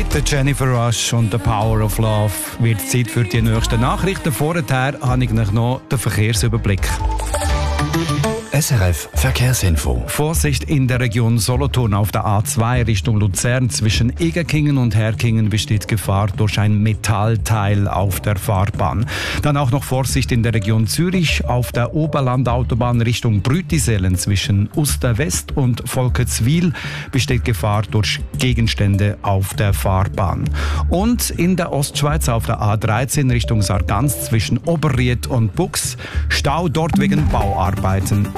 Mit Jennifer Rush und «The Power of Love» wird es Zeit für die nächsten Nachrichten. Vorher habe ich noch den Verkehrsüberblick. SRF Verkehrsinfo. Vorsicht in der Region Solothurn auf der A2 Richtung Luzern. Zwischen Egerkingen und Herkingen besteht Gefahr durch ein Metallteil auf der Fahrbahn. Dann auch noch Vorsicht in der Region Zürich auf der Oberlandautobahn Richtung Brütisellen. Zwischen Uster West und Volketswil besteht Gefahr durch Gegenstände auf der Fahrbahn. Und in der Ostschweiz auf der A13 Richtung Sargans zwischen Oberried und Bux. Stau dort wegen Bauarbeiten.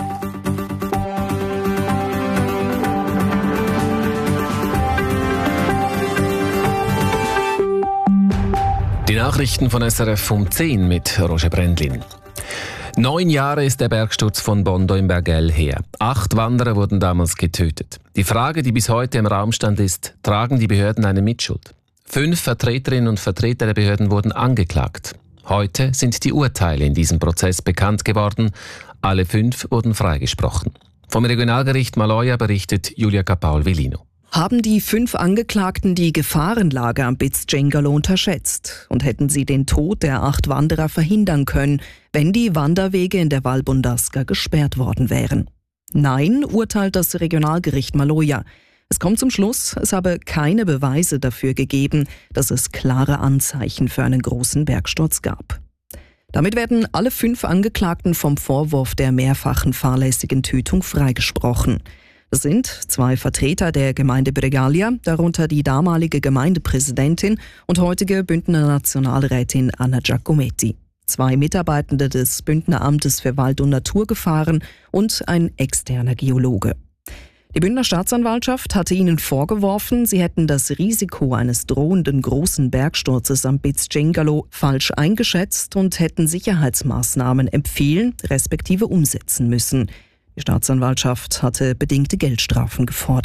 Die Nachrichten von SRF um 10 mit Roger Brendlin. 9 Jahre ist der Bergsturz von Bondo im Bergell her. 8 Wanderer wurden damals getötet. Die Frage, die bis heute im Raum stand, ist, tragen die Behörden eine Mitschuld? 5 Vertreterinnen und Vertreter der Behörden wurden angeklagt. Heute sind die Urteile in diesem Prozess bekannt geworden. Alle 5 wurden freigesprochen. Vom Regionalgericht Maloja berichtet Julia Capaul-Velino. Haben die 5 Angeklagten die Gefahrenlage am Bitz-Cengalo unterschätzt und hätten sie den Tod der 8 Wanderer verhindern können, wenn die Wanderwege in der Val Bondasca gesperrt worden wären? Nein, urteilt das Regionalgericht Maloja. Es kommt zum Schluss, es habe keine Beweise dafür gegeben, dass es klare Anzeichen für einen großen Bergsturz gab. Damit werden alle 5 Angeklagten vom Vorwurf der mehrfachen fahrlässigen Tötung freigesprochen. Das sind 2 Vertreter der Gemeinde Bregaglia, darunter die damalige Gemeindepräsidentin und heutige Bündner Nationalrätin Anna Giacometti, 2 Mitarbeitende des Bündner Amtes für Wald- und Naturgefahren und ein externer Geologe. Die Bündner Staatsanwaltschaft hatte ihnen vorgeworfen, sie hätten das Risiko eines drohenden großen Bergsturzes am Bitz-Cengalo falsch eingeschätzt und hätten Sicherheitsmaßnahmen empfehlen respektive umsetzen müssen. Die Staatsanwaltschaft hatte bedingte Geldstrafen gefordert.